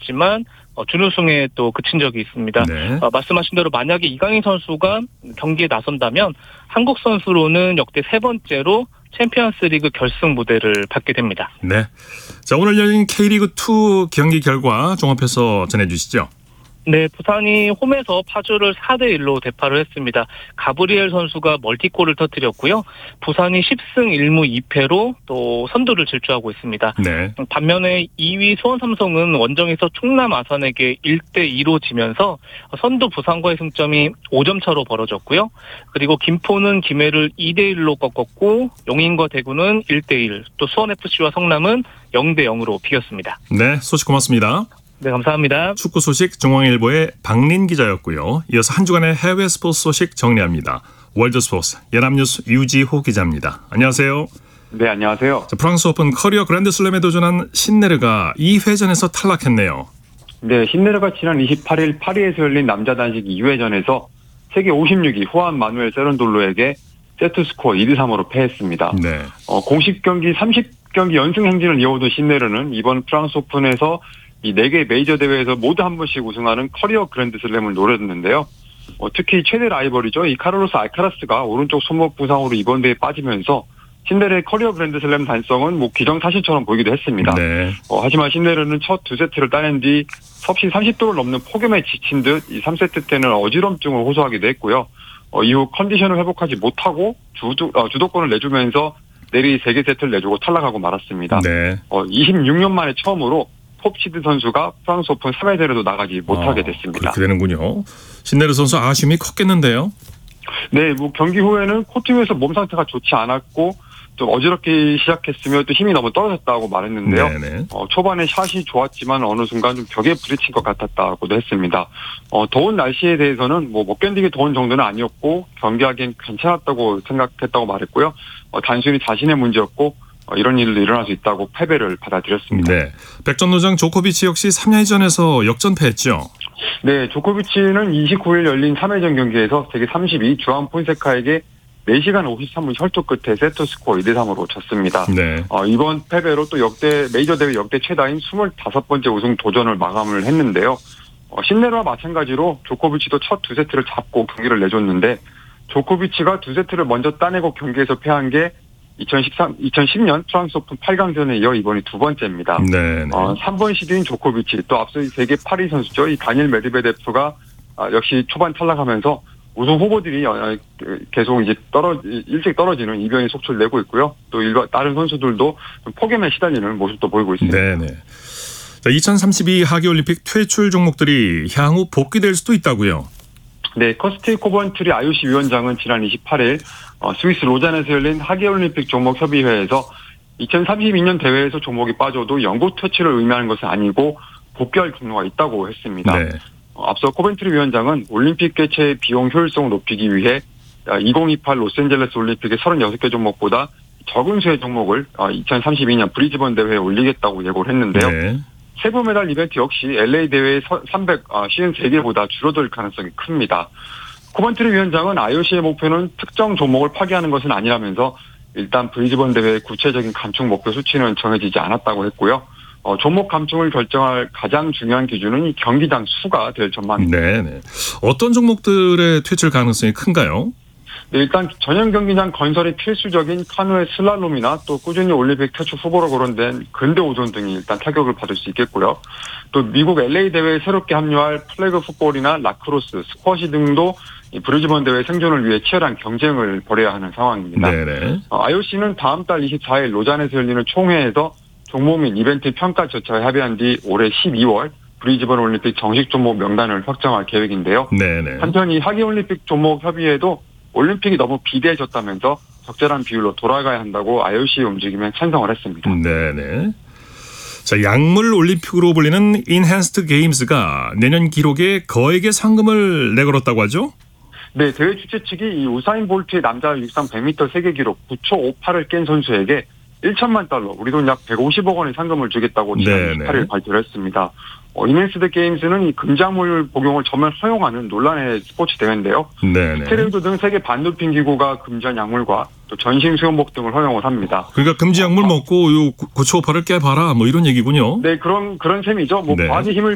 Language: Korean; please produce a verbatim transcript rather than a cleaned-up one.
있었지만 어, 준우승에 또 그친 적이 있습니다. 네. 어, 말씀하신 대로 만약에 이강인 선수가 경기에 나선다면 한국 선수로는 역대 세 번째로 챔피언스리그 결승 무대를 받게 됩니다. 네. 자, 오늘 열린 K리그 투 경기 결과 종합해서 전해주시죠. 네, 부산이 홈에서 파주를 사 대 일로 대파를 했습니다. 가브리엘 선수가 멀티골을 터뜨렸고요. 부산이 십 승 일 무 이 패로 또 선두를 질주하고 있습니다. 네. 반면에 이 위 수원 삼성은 원정에서 충남 아산에게 일 대 이로 지면서 선두 부산과의 승점이 오 점 차로 벌어졌고요. 그리고 김포는 김해를 이 대 일로 꺾었고 용인과 대구는 일 대 일, 또 수원에프씨와 성남은 영 대 영으로 비겼습니다. 네, 소식 고맙습니다. 네, 감사합니다. 축구 소식 중앙일보의 박린 기자였고요. 이어서 한 주간의 해외 스포츠 소식 정리합니다. 월드스포츠 연합뉴스 유지호 기자입니다. 안녕하세요. 네, 안녕하세요. 자, 프랑스 오픈 커리어 그랜드슬램에 도전한 신네르가 이 회전에서 탈락했네요. 네, 신네르가 지난 이십팔 일 파리에서 열린 남자 단식 이 회전에서 세계 오십육 위 후안 마누엘 세른돌로에게 세트스코어 이 대 삼으로 패했습니다. 네. 어, 공식 경기 삼십 경기 연승 행진을 이어오던 신네르는 이번 프랑스 오픈에서 이 네 개 메이저 대회에서 모두 한 번씩 우승하는 커리어 그랜드슬램을 노렸는데요. 어, 특히 최대 라이벌이죠. 이 카를로스 알카라스가 오른쪽 손목 부상으로 이번 대회에 빠지면서 신네르의 커리어 그랜드슬램 달성은 뭐 기정사실처럼 보이기도 했습니다. 네. 어, 하지만 신네르는 첫 두 세트를 따낸 뒤 섭씨 삼십 도를 넘는 폭염에 지친 듯 이 삼 세트 때는 어지럼증을 호소하기도 했고요. 어, 이후 컨디션을 회복하지 못하고 주도, 어, 주도권을 내주면서 내리 세 개 세트를 내주고 탈락하고 말았습니다. 네. 어, 이십육 년 만에 처음으로 톱시드 선수가 프랑스 오픈 삼 회전에도 나가지 못하게 됐습니다. 아, 그렇게 되는군요. 신네르 선수 아쉬움이 컸겠는데요. 네, 뭐 경기 후에는 코트 위에서 몸 상태가 좋지 않았고 좀 어지럽게 시작했으며 또 힘이 너무 떨어졌다고 말했는데요. 네네. 어, 초반에 샷이 좋았지만 어느 순간 좀 벽에 부딪힌 것 같았다고도 했습니다. 어, 더운 날씨에 대해서는 뭐 못 견디게 더운 정도는 아니었고 경기하기엔 괜찮았다고 생각했다고 말했고요. 어, 단순히 자신의 문제였고 어, 이런 일도 일어날 수 있다고 패배를 받아들였습니다. 네. 백전노장 조코비치 역시 삼 회전에서 역전패했죠. 네, 조코비치는 이십구 일 열린 삼 회전 경기에서 세계 삼십이 주안 폰세카에게 네 시간 오십삼 분 혈투 끝에 세트 스코어 이 대 삼으로 졌습니다. 네. 어, 이번 패배로 또 역대 메이저 대회 역대 최다인 스물다섯 번째 우승 도전을 마감을 했는데요. 어, 신네르와 마찬가지로 조코비치도 첫 두 세트를 잡고 경기를 내줬는데 조코비치가 두 세트를 먼저 따내고 경기에서 패한 게 이천십삼, 이천십 년 프랑스 오픈 팔 강전에 이어 이번이 두 번째입니다. 네. 네. 어, 삼 번 시드인 조코비치 또 앞서 세계 팔 위 선수죠. 이 다니엘 메드베데프가 아, 역시 초반 탈락하면서 우승 후보들이 계속 이제 떨어 일찍 떨어지는 이변이 속출내고 있고요. 또 일반 다른 선수들도 좀 폭염에 시달리는 모습도 보이고 있습니다. 네네. 자, 이천삼십이 하계올림픽 퇴출 종목들이 향후 복귀될 수도 있다고요. 네, 커스티 코번트리 아이오씨 위원장은 지난 이십팔 일 어, 스위스 로잔에서 열린 하계올림픽 종목 협의회에서 이천삼십이 년 대회에서 종목이 빠져도 영구 퇴출을 의미하는 것은 아니고 복귀할 경로가 있다고 했습니다. 네. 어, 앞서 코벤트리 위원장은 올림픽 개최 비용 효율성을 높이기 위해 이천이십팔 로스앤젤레스 올림픽의 서른여섯 개 종목보다 적은 수의 종목을 이천삼십이 년 브리즈번 대회에 올리겠다고 예고를 했는데요. 네. 세부 메달 이벤트 역시 엘에이 대회의 삼백오십삼 개보다 줄어들 가능성이 큽니다. 코벤트리 위원장은 아이오씨의 목표는 특정 종목을 파기하는 것은 아니라면서 일단 브리즈번 대회의 구체적인 감축 목표 수치는 정해지지 않았다고 했고요. 어, 종목 감축을 결정할 가장 중요한 기준은 이 경기장 수가 될 전망입니다. 네, 어떤 종목들의 퇴출 가능성이 큰가요? 네, 일단 전용 경기장 건설이 필수적인 카누의 슬랄롬이나 또 꾸준히 올림픽 퇴출 후보로 거론된 근대 오존 등이 일단 타격을 받을 수 있겠고요. 또 미국 엘에이 대회에 새롭게 합류할 플래그 풋볼이나 라크로스, 스쿼시 등도 이 브리즈번 대회 생존을 위해 치열한 경쟁을 벌여야 하는 상황입니다. 네네. 어, 아이오씨는 다음 달 이십사 일 로잔에서 열리는 총회에서 종목 및 이벤트 평가 절차에 합의한 뒤 올해 십이 월 브리즈번 올림픽 정식 종목 명단을 확정할 계획인데요. 네네. 한편 이 하계올림픽 종목 협의회도 올림픽이 너무 비대해졌다면서 적절한 비율로 돌아가야 한다고 아이오씨의 움직임에 찬성을 했습니다. 네네. 자, 약물 올림픽으로 불리는 인핸스드 게임스가 내년 기록에 거액의 상금을 내걸었다고 하죠? 네, 대회 주최 측이 이 우사인 볼트의 남자 육상 백 미터 세계 기록 구 초 오십팔을 깬 선수에게 천만 달러, 우리 돈 약 백오십억 원의 상금을 주겠다고 지난 이십팔 일 발표를 했습니다. 어, 인핸스드 게임스는 이 금작물 복용을 전면 허용하는 논란의 스포츠 대회인데요. 스테로이드 등 세계 반도핑 기구가 금지한 약물과 또 전신 수영복 등을 허용을 합니다. 그러니까 금지 약물 어, 먹고 요 구 초 오십팔을 깨봐라 뭐 이런 얘기군요. 네, 그런 그런 셈이죠. 뭐 네. 과지 힘을